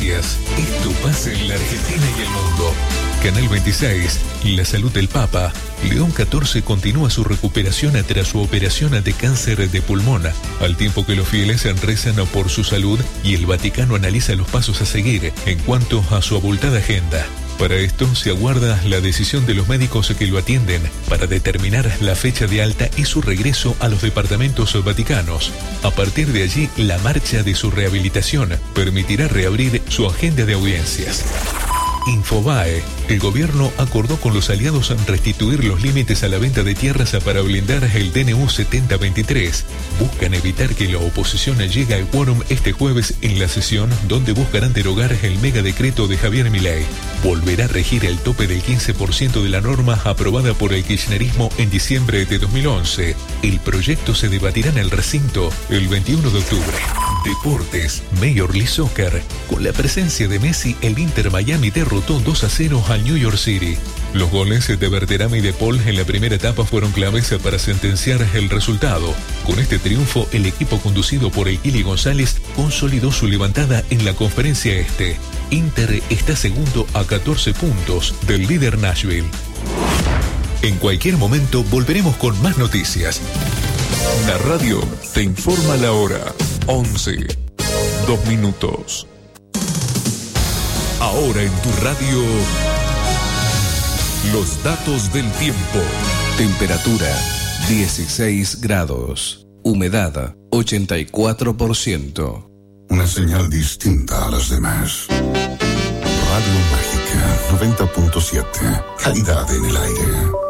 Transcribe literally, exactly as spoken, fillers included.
noticias. Esto pasa en la Argentina y el mundo. Canal veintiséis, la salud del Papa. León catorce continúa su recuperación tras su operación de cáncer de pulmón, al tiempo que los fieles rezan por su salud y el Vaticano analiza los pasos a seguir en cuanto a su abultada agenda. Para esto se aguarda la decisión de los médicos que lo atienden para determinar la fecha de alta y su regreso a los departamentos vaticanos. A partir de allí, la marcha de su rehabilitación permitirá reabrir su agenda de audiencias. Infobae. El gobierno acordó con los aliados restituir los límites a la venta de tierras para blindar el D N U setenta veintitrés. Buscan evitar que la oposición llegue al quórum este jueves en la sesión donde buscarán derogar el megadecreto de Javier Milei. Volverá a regir el tope del quince por ciento de la norma aprobada por el kirchnerismo en diciembre de dos mil once. El proyecto se debatirá en el recinto el veintiuno de octubre. Deportes. Major League Soccer. Con la presencia de Messi, el Inter Miami derrotó dos a cero al New York City. Los goles de Berterame y de Paul en la primera etapa fueron claves para sentenciar el resultado. Con este triunfo, el equipo conducido por el Kili González consolidó su levantada en la conferencia este. Inter está segundo a catorce puntos del líder Nashville. En cualquier momento volveremos con más noticias. La radio te informa la hora. once, dos minutos. Ahora en tu radio, los datos del tiempo. Temperatura dieciséis grados. Humedad ochenta y cuatro por ciento. Una señal distinta a las demás. Radio Mágica noventa punto siete. Calidad en el aire.